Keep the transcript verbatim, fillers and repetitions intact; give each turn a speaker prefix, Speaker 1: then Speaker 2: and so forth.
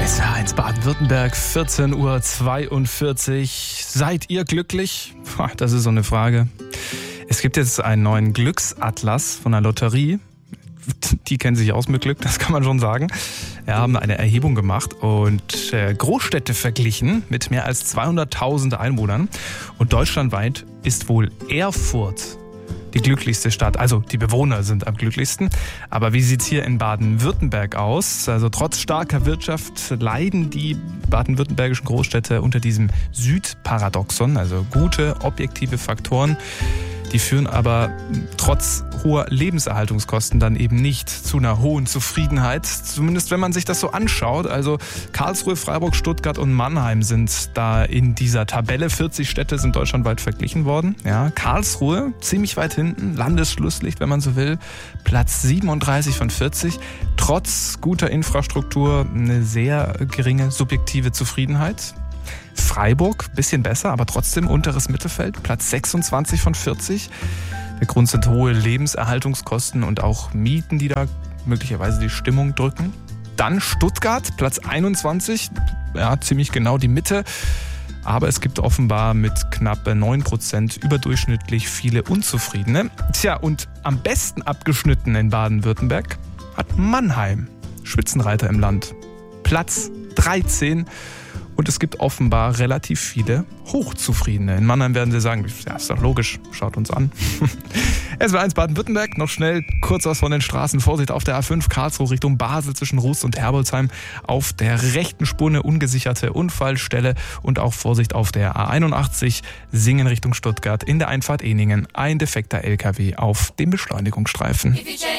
Speaker 1: S W R eins Baden-Württemberg, vierzehn Uhr zweiundvierzig. Seid ihr glücklich? Das ist so eine Frage. Es gibt jetzt einen neuen Glücksatlas von der Lotterie. Die kennen sich aus mit Glück, das kann man schon sagen. Wir haben eine Erhebung gemacht und Großstädte verglichen mit mehr als zweihunderttausend Einwohnern. Und deutschlandweit ist wohl Erfurt die glücklichste Stadt. Also die Bewohner sind am glücklichsten. Aber wie sieht es hier in Baden-Württemberg aus? Also trotz starker Wirtschaft leiden die baden-württembergischen Großstädte unter diesem Südparadoxon. Also gute, objektive Faktoren. Die führen aber trotz hoher Lebenserhaltungskosten dann eben nicht zu einer hohen Zufriedenheit. Zumindest wenn man sich das so anschaut. Also Karlsruhe, Freiburg, Stuttgart und Mannheim sind da in dieser Tabelle. vierzig Städte sind deutschlandweit verglichen worden. Ja, Karlsruhe ziemlich weit hinten, Landesschlusslicht, wenn man so will. Platz siebenunddreißig von vierzig. Trotz guter Infrastruktur eine sehr geringe subjektive Zufriedenheit. Freiburg, bisschen besser, aber trotzdem unteres Mittelfeld, Platz sechsundzwanzig von vierzig. Der Grund sind hohe Lebenserhaltungskosten und auch Mieten, die da möglicherweise die Stimmung drücken. Dann Stuttgart, Platz einundzwanzig, ja, ziemlich genau die Mitte. Aber es gibt offenbar mit knapp neun Prozent überdurchschnittlich viele Unzufriedene. Tja, und am besten abgeschnitten in Baden-Württemberg hat Mannheim, Spitzenreiter im Land. Platz dreizehn. Und es gibt offenbar relativ viele Hochzufriedene. In Mannheim werden sie sagen, ja, ist doch logisch, schaut uns an. S W R eins Baden-Württemberg, noch schnell kurz was von den Straßen. Vorsicht auf der A fünf Karlsruhe Richtung Basel zwischen Rust und Herbolzheim. Auf der rechten Spur eine ungesicherte Unfallstelle. Und auch Vorsicht auf der A einundachtzig Singen Richtung Stuttgart in der Einfahrt Ehningen. Ein defekter L K W auf dem Beschleunigungsstreifen.